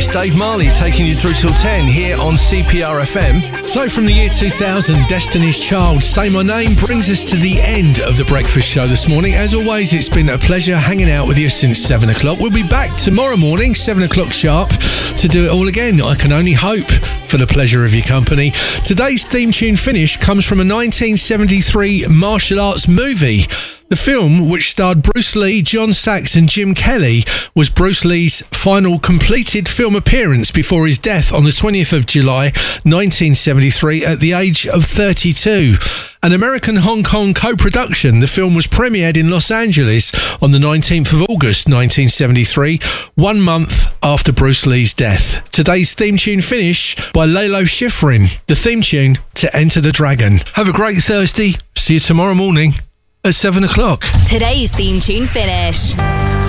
It's Dave Marley taking you through till 10 here on CPR FM. So from the year 2000, Destiny's Child, Say My Name, brings us to the end of the breakfast show this morning. As always, it's been a pleasure hanging out with you since 7 o'clock. We'll be back tomorrow morning, 7 o'clock sharp, to do it all again. I can only hope for the pleasure of your company. Today's theme tune finish comes from a 1973 martial arts movie. The film, which starred Bruce Lee, John Sachs and Jim Kelly, was Bruce Lee's final completed film appearance before his death on the 20th of July 1973 at the age of 32. An American-Hong Kong co-production, the film was premiered in Los Angeles on the 19th of August 1973, 1 month after Bruce Lee's death. Today's theme tune finish by Lalo Schifrin, the theme tune to Enter the Dragon. Have a great Thursday. See you tomorrow morning at 7 o'clock. Today's theme tune finish.